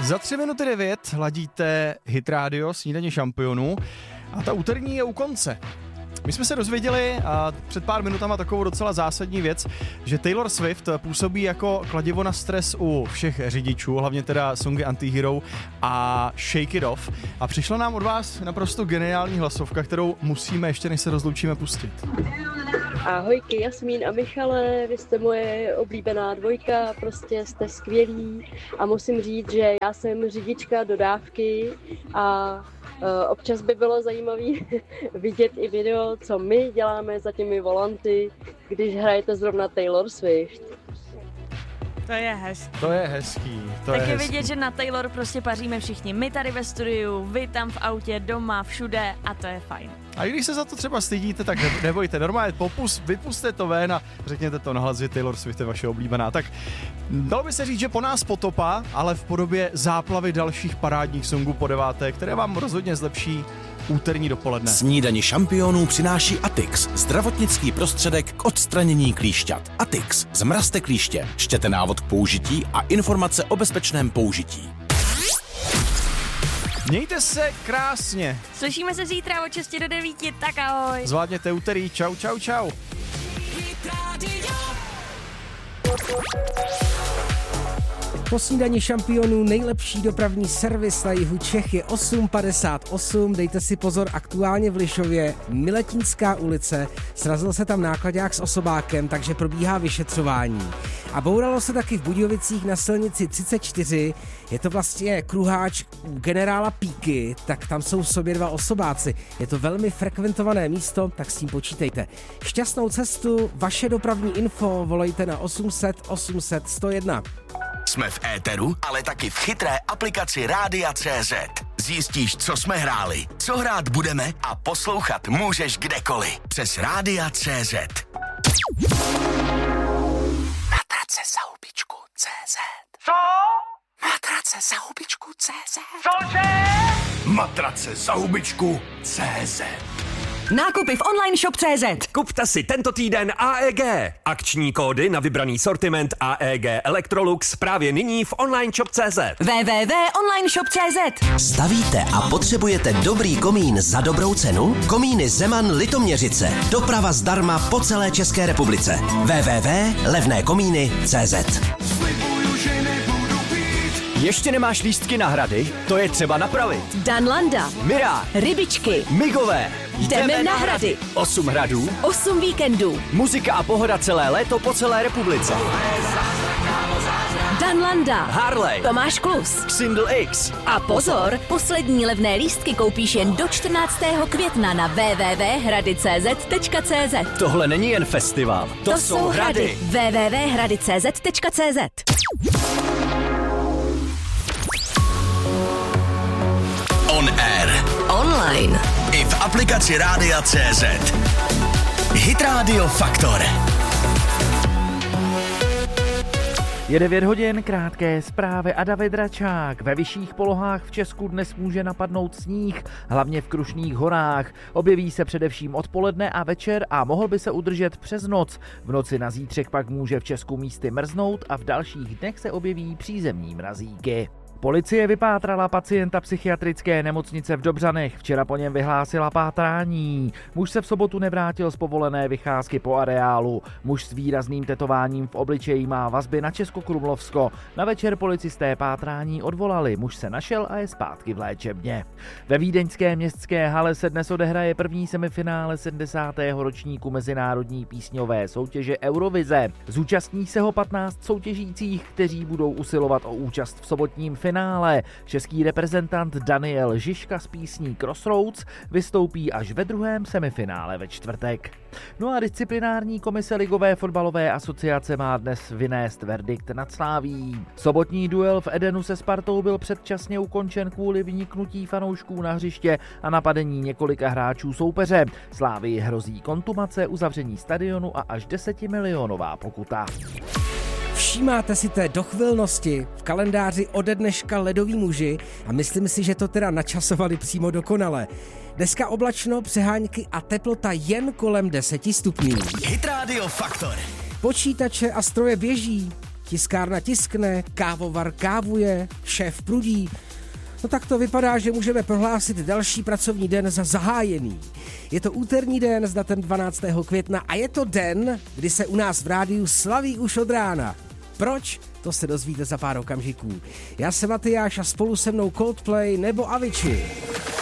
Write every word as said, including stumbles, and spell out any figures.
Za tři minuty devět ladíte Hit Radio, snídaně šampionů a ta úterní je u konce. My jsme se dozvěděli a před pár minutama takovou docela zásadní věc, že Taylor Swift působí jako kladivo na stres u všech řidičů, hlavně teda songy Antihero a Shake It Off. A přišla nám od vás naprosto geniální hlasovka, kterou musíme ještě než se rozloučíme pustit. Ahojky Jasmín a Michale, vy jste moje oblíbená dvojka, prostě jste skvělí a musím říct, že já jsem řidička dodávky a uh, občas by bylo zajímavé vidět i video, co my děláme za těmi volanty, když hrajete zrovna Taylor Swift. To je hezký. To je hezký. To tak je, je hezký. vidět, že na Taylor prostě paříme všichni. My tady ve studiu, vy tam v autě, doma, všude a to je fajn. A když se za to třeba stydíte, tak nebojte, normálně popus, vypuste to ven a řekněte to nahlas, že Taylor Swift je vaše oblíbená. Tak dalo by se říct, že po nás potopa, ale v podobě záplavy dalších parádních songů po deváté, které vám rozhodně zlepší úterní dopoledne. Snídani šampionů přináší Atix, zdravotnický prostředek k odstranění klíšťat. Atix, zmrazte klíště, čtěte návod k použití a informace o bezpečném použití. Mějte se krásně. Slyšíme se zítra od šesti do devíti, tak ahoj. Zvládněte úterý, čau, čau, čau. Po snídani šampionů nejlepší dopravní servis na jihu Čech je osm padesát osm. Dejte si pozor, aktuálně v Lišově, Miletínská ulice. Srazil se tam nákladák s osobákem, takže probíhá vyšetřování. A bouralo se taky v Budějovicích na silnici třicet čtyři. Je to vlastně kruháč u generála Píky, tak tam jsou v sobě dva osobáci. Je to velmi frekventované místo, tak s tím počítejte. Šťastnou cestu, vaše dopravní info, volejte na osm set osm set sto jedna. Jsme v éteru, ale taky v chytré aplikaci Rádia tečka cé zet. Zjistíš, co jsme hráli, co hrát budeme a poslouchat můžeš kdekoliv. Přes Rádia tečka cé zet. Matrace za hubičku tečka cé zet. Co? Matrace za hubičku tečka cé zet. Cože? Matrace za hubičku tečka cé zet. Nákupy v online shop tečka cé zet. Kupte si tento týden A E G. Akční kódy na vybraný sortiment A E G Electrolux právě nyní v online shop tečka cé zet. w w w tečka online shop tečka cé zet. Stavíte a potřebujete dobrý komín za dobrou cenu? Komíny Zeman Litoměřice. Doprava zdarma po celé České republice. w w w tečka levné komíny tečka cé zet. Ještě nemáš lístky na hrady? To je třeba napravit. Danlanda. Mirá. Rybičky. Migové. Jdeme na hrady. Osm hradů. Osm víkendů. Muzika a pohoda celé léto po celé republice. Danlanda. Harley. Tomáš Klus. Single X. A pozor, poslední levné lístky koupíš jen do čtrnáctého května na w w w tečka hrady tečka cé zet tečka cé zet. Tohle není jen festival. To, to jsou hrady. w w w tečka hrady tečka cé zet tečka cé zet. On air. Online. I v aplikaci Rádia tečka cé zet. Hit Radio Faktor. Je devět hodin, krátké zprávy a David Račák. Ve vyšších polohách v Česku dnes může napadnout sníh, hlavně v Krušných horách. Objeví se především odpoledne a večer a mohl by se udržet přes noc. V noci na zítřek pak může v Česku místy mrznout a v dalších dnech se objeví přízemní mrazíky. Policie vypátrala pacienta psychiatrické nemocnice v Dobřanech. Včera po něm vyhlásila pátrání. Muž se v sobotu nevrátil z povolené vycházky po areálu. Muž s výrazným tetováním v obličeji má vazby na Českokrumlovsko. Na večer policisté pátrání odvolali. Muž se našel a je zpátky v léčebně. Ve vídeňské městské hale se dnes odehraje první semifinále sedmdesátého ročníku mezinárodní písňové soutěže Eurovize. Zúčastní se ho patnáct soutěžících, kteří budou usilovat o účast v sobotním finále. Český reprezentant Daniel Žižka s písní Crossroads vystoupí až ve druhém semifinále ve čtvrtek. No a disciplinární komise Ligové fotbalové asociace má dnes vynést verdikt nad Slavií. Sobotní duel v Edenu se Spartou byl předčasně ukončen kvůli vyniknutí fanoušků na hřiště a napadení několika hráčů soupeře. Slavii hrozí kontumace, uzavření stadionu a až desetimilionová pokuta. Všímáte si té dochvilnosti v kalendáři ode dneška ledový muži a myslím si, že to teda načasovali přímo dokonale. Dneska oblačno, přehánky a teplota jen kolem deseti stupňů. Hit Radio Faktor. Počítače a stroje běží, tiskárna tiskne, kávovar kávuje, šéf prudí. No tak to vypadá, že můžeme prohlásit další pracovní den za zahájený. Je to úterní den s datem dvanáctého května a je to den, kdy se u nás v rádiu slaví už od rána. Proč? To se dozvíte za pár okamžiků. Já jsem Matyáš a spolu se mnou Coldplay nebo Avicii.